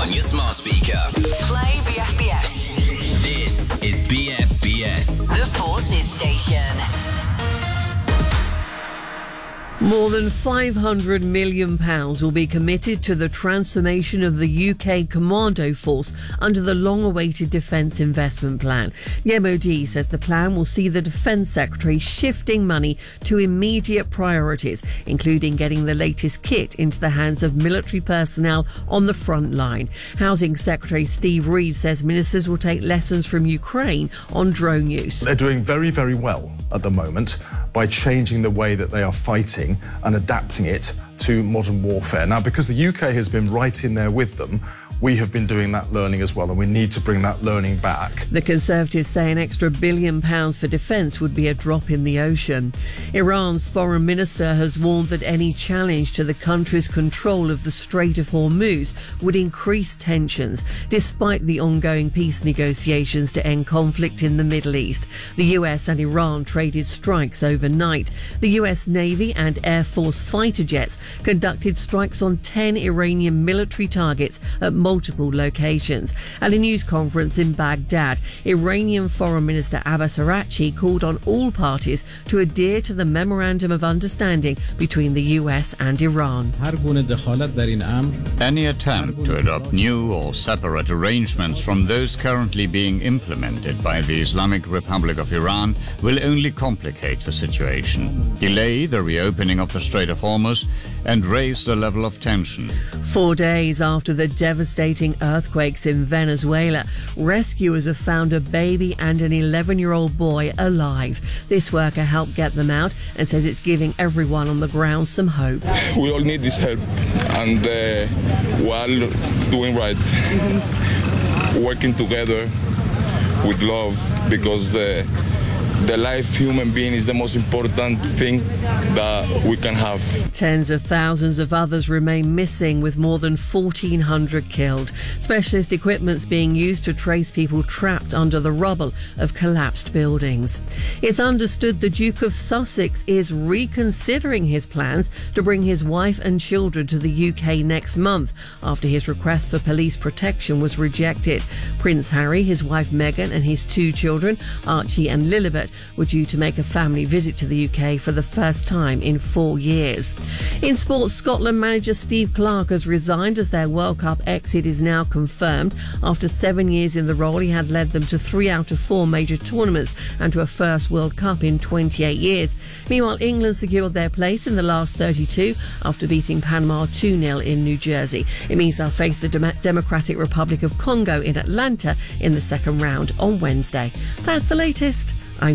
on your smart speaker. Play BFBS. This is BFBS. The Forces Station. More than £500 million will be committed to the transformation of the UK Commando Force under the long-awaited Defence Investment Plan. The MOD says the plan will see the Defence Secretary shifting money to immediate priorities, including getting the latest kit into the hands of military personnel on the front line. Housing Secretary Steve Reed says ministers will take lessons from Ukraine on drone use. They're doing very, very well at the moment by changing the way that they are fighting and adapting it to modern warfare. Now, because the UK has been right in there with them, we have been doing that learning as well, and we need to bring that learning back. The Conservatives say an extra £1 billion for defence would be a drop in the ocean. Iran's foreign minister has warned that any challenge to the country's control of the Strait of Hormuz would increase tensions, despite the ongoing peace negotiations to end conflict in the Middle East. The US and Iran traded strikes overnight. The US Navy and Air Force fighter jets conducted strikes on 10 Iranian military targets at multiple locations. At a news conference in Baghdad, Iranian Foreign Minister Abbas Araghchi called on all parties to adhere to the Memorandum of Understanding between the US and Iran. Any attempt to adopt new or separate arrangements from those currently being implemented by the Islamic Republic of Iran will only complicate the situation, delay the reopening of the Strait of Hormuz, and raise the level of tension. 4 days after the devastating earthquakes in Venezuela, rescuers have found a baby and an 11-year-old boy alive. This worker helped get them out and says it's giving everyone on the ground some hope. We all need this help, and we're all doing right. Working together with love, because the life human being is the most important thing that we can have. Tens of thousands of others remain missing, with more than 1,400 killed. Specialist equipment's being used to trace people trapped under the rubble of collapsed buildings. It's understood the Duke of Sussex is reconsidering his plans to bring his wife and children to the UK next month after his request for police protection was rejected. Prince Harry, his wife Meghan and his 2 children, Archie and Lilibet, were due to make a family visit to the UK for the first time in 4 years. In sports, Scotland manager Steve Clarke has resigned as their World Cup exit is now confirmed. After 7 years in the role, he had led them to 3 out of 4 major tournaments and to a first World Cup in 28 years. Meanwhile, England secured their place in the last 32 after beating Panama 2-0 in New Jersey. It means they'll face the Democratic Republic of Congo in Atlanta in the second round on Wednesday. That's the latest.